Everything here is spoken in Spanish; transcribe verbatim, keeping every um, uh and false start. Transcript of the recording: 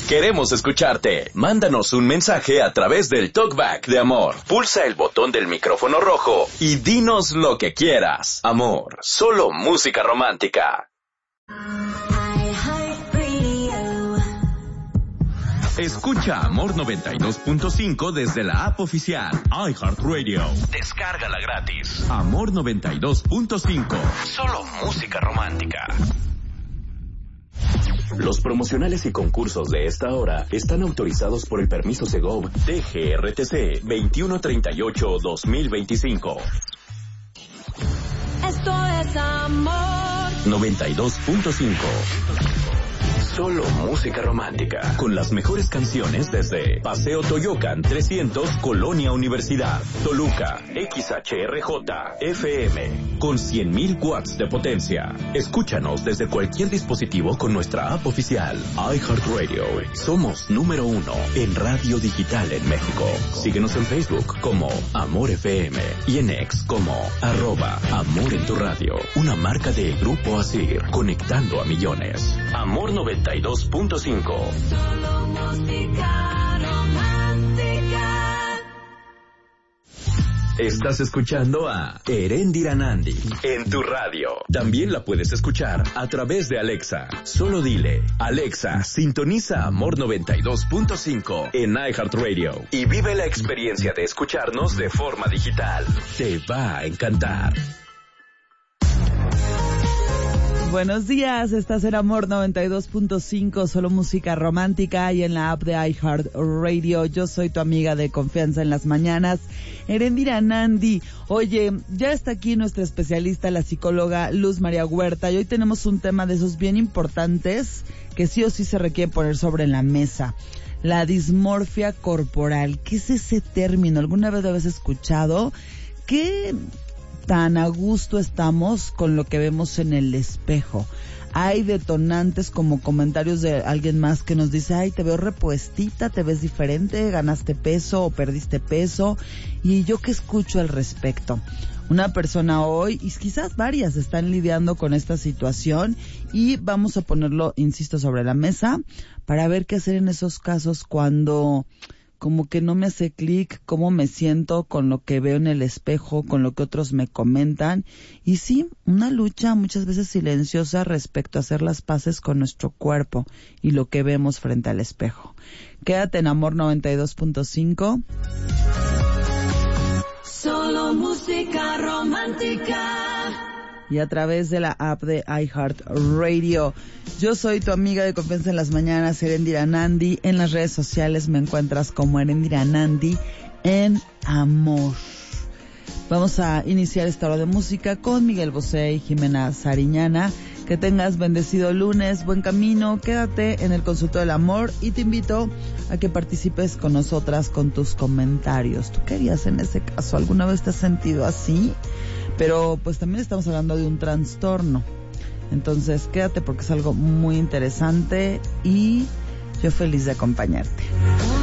Queremos escucharte. Mándanos un mensaje a través del Talkback de Amor. Pulsa el botón del micrófono rojo y dinos lo que quieras. Amor, solo música romántica. Escucha Amor noventa y dos punto cinco desde la app oficial iHeartRadio. Descárgala gratis. Amor noventa y dos punto cinco. Solo música romántica. Los promocionales y concursos de esta hora están autorizados por el permiso Segov D G R T C veintiuno treinta y ocho guión dos mil veinticinco. Esto es Amor noventa y dos punto cinco. Solo música romántica, con las mejores canciones desde Paseo Toyocan trescientos, Colonia Universidad, Toluca, X H R J, F M, con cien mil watts de potencia. Escúchanos desde cualquier dispositivo con nuestra app oficial, iHeartRadio. Somos número uno en radio digital en México. Síguenos en Facebook como Amor F M y en X como arroba Amor en tu radio. Una marca de Grupo Asir, conectando a millones. Amor noventa y dos punto cinco. Solo música romántica. Estás escuchando a Erendira Nandi en tu radio. También la puedes escuchar a través de Alexa. Solo dile, Alexa, sintoniza Amor noventa y dos punto cinco en iHeartRadio y vive la experiencia de escucharnos de forma digital. Te va a encantar. Buenos días, estás en Amor noventa y dos punto cinco, solo música romántica, y en la app de iHeartRadio. Yo soy tu amiga de confianza en las mañanas, Erendira Nandi. Oye, ya está aquí nuestra especialista, la psicóloga Luz María Huerta, y hoy tenemos un tema de esos bien importantes que sí o sí se requiere poner sobre la mesa. La dismorfia corporal. ¿Qué es ese término? ¿Alguna vez lo habéis escuchado? ¿Qué tan a gusto estamos con lo que vemos en el espejo? Hay detonantes como comentarios de alguien más que nos dice, ay, te veo repuestita, te ves diferente, ganaste peso o perdiste peso. ¿Y yo qué escucho al respecto? Una persona hoy, y quizás varias, están lidiando con esta situación, y vamos a ponerlo, insisto, sobre la mesa para ver qué hacer en esos casos cuando como que no me hace clic cómo me siento con lo que veo en el espejo, con lo que otros me comentan. Y sí, una lucha muchas veces silenciosa respecto a hacer las paces con nuestro cuerpo y lo que vemos frente al espejo. Quédate en Amor noventa y dos punto cinco. Solo música romántica. Y a través de la app de iHeartRadio. Yo soy tu amiga de confianza en las mañanas, Erendira Nandi. En las redes sociales me encuentras como Erendira Nandi en Amor. Vamos a iniciar esta hora de música con Miguel Bosé y Jimena Sariñana. Que tengas bendecido lunes, buen camino, quédate en el Consultorio del Amor y te invito a que participes con nosotras con tus comentarios. ¿Tú qué harías en ese caso? ¿Alguna vez te has sentido así? Pero pues también estamos hablando de un trastorno. Entonces quédate porque es algo muy interesante y yo feliz de acompañarte.